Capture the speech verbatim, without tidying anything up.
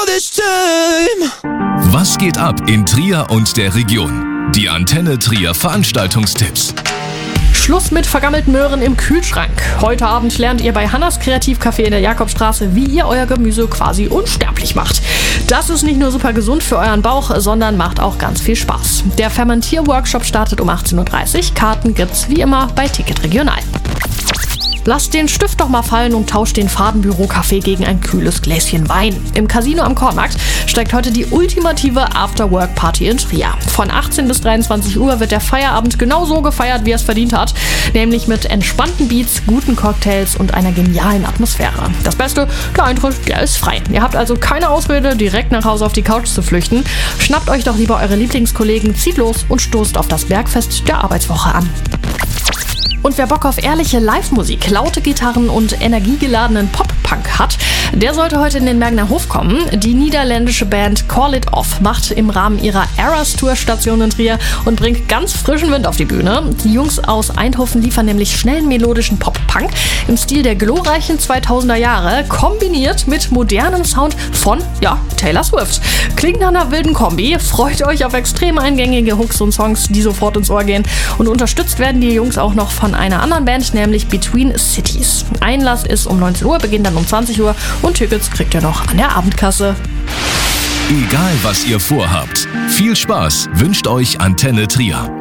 Was geht ab in Trier und der Region? Die Antenne Trier Veranstaltungstipps. Schluss mit vergammelten Möhren im Kühlschrank. Heute Abend lernt ihr bei Hannas Kreativcafé in der Jakobstraße, wie ihr euer Gemüse quasi unsterblich macht. Das ist nicht nur super gesund für euren Bauch, sondern macht auch ganz viel Spaß. Der Fermentier-Workshop startet um achtzehn Uhr dreißig. Karten gibt's wie immer bei Ticket Regional. Lasst den Stift doch mal fallen und tauscht den Fadenbüro-Kaffee gegen ein kühles Gläschen Wein. Im Casino am Kornmarkt steigt heute die ultimative After-Work-Party in Trier. Von achtzehn bis dreiundzwanzig Uhr wird der Feierabend genau so gefeiert, wie er es verdient hat. Nämlich mit entspannten Beats, guten Cocktails und einer genialen Atmosphäre. Das Beste, der Eintritt, der ist frei. Ihr habt also keine Ausrede, direkt nach Hause auf die Couch zu flüchten. Schnappt euch doch lieber eure Lieblingskollegen, zieht los und stoßt auf das Bergfest der Arbeitswoche an. Und wer Bock auf ehrliche Live-Musik, laute Gitarren und energiegeladenen Pop-Punk hat, der sollte heute in den Mergener Hof kommen. Die niederländische Band Call It Off macht im Rahmen ihrer Eras Tour Station in Trier und bringt ganz frischen Wind auf die Bühne. Die Jungs aus Eindhoven liefern nämlich schnellen melodischen Pop-Punk im Stil der glorreichen zweitausender Jahre, kombiniert mit modernem Sound von, ja, Taylor Swift. Klingt nach einer wilden Kombi, freut euch auf extrem eingängige Hooks und Songs, die sofort ins Ohr gehen. Und unterstützt werden die Jungs auch noch von einer anderen Band, nämlich Between Cities. Einlass ist um neunzehn Uhr, beginnt dann um zwanzig Uhr und Tickets kriegt ihr noch an der Abendkasse. Egal was ihr vorhabt, viel Spaß wünscht euch Antenne Trier.